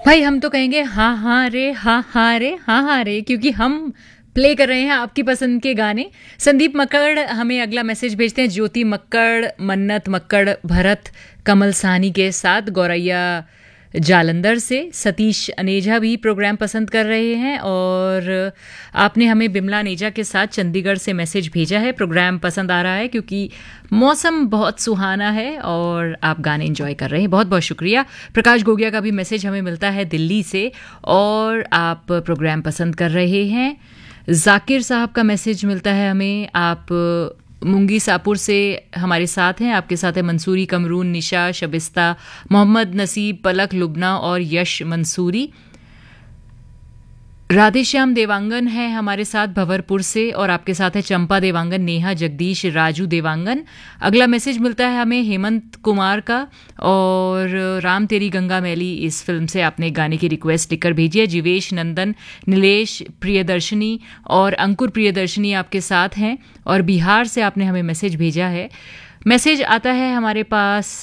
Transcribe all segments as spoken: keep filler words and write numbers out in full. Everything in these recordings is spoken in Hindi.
भाई हम तो कहेंगे हाँ हाँ रे हाँ हाँ रे हाँ हाँ रे, क्योंकि हम प्ले कर रहे हैं आपकी पसंद के गाने। संदीप मक्कड़ हमें अगला मैसेज भेजते हैं, ज्योति मक्कड़, मन्नत मक्कड़, भरत कमल साहनी के साथ गौरैया जालंधर से। सतीश अनेजा भी प्रोग्राम पसंद कर रहे हैं और आपने हमें बिमला नेजा के साथ चंडीगढ़ से मैसेज भेजा है। प्रोग्राम पसंद आ रहा है क्योंकि मौसम बहुत सुहाना है और आप गाने एंजॉय कर रहे हैं। बहुत बहुत शुक्रिया। प्रकाश गोगिया का भी मैसेज हमें मिलता है दिल्ली से और आप प्रोग्राम पसंद कर रहे हैं। जाकिर साहब का मैसेज मिलता है हमें, आप मुंगी सापुर से हमारे साथ हैं। आपके साथ है मंसूरी कमरून, निशा, शबिस्ता, मोहम्मद नसीब, पलक लुबना और यश मंसूरी। राधेश्याम देवांगन है हमारे साथ भंवरपुर से और आपके साथ है चंपा देवांगन, नेहा जगदीश, राजू देवांगन। अगला मैसेज मिलता है हमें हेमंत कुमार का और राम तेरी गंगा मैली इस फिल्म से आपने गाने की रिक्वेस्ट लिखकर भेजी है। जीवेश नंदन, नीलेश प्रियदर्शनी और अंकुर प्रियदर्शनी आपके साथ हैं और बिहार से आपने हमें मैसेज भेजा है। मैसेज आता है हमारे पास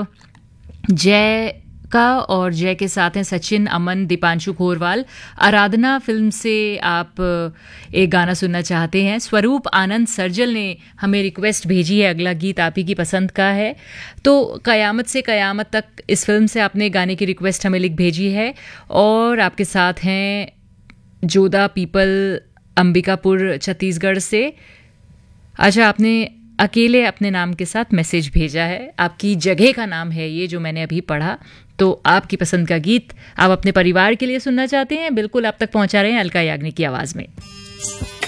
जय का और जय के साथ हैं सचिन, अमन, दीपांशु खोरवाल। आराधना फिल्म से आप एक गाना सुनना चाहते हैं। स्वरूप आनंद सर्जल ने हमें रिक्वेस्ट भेजी है, अगला गीत आप ही की पसंद का है। तो कयामत से कयामत तक इस फिल्म से आपने गाने की रिक्वेस्ट हमें लिख भेजी है और आपके साथ हैं जोधा पीपल, अंबिकापुर छत्तीसगढ़ से। अच्छा, आपने अकेले अपने नाम के साथ मैसेज भेजा है, आपकी जगह का नाम है ये जो मैंने अभी पढ़ा। तो आपकी पसंद का गीत आप अपने परिवार के लिए सुनना चाहते हैं, बिल्कुल आप तक पहुंचा रहे हैं अलका याग्निक की आवाज़ में।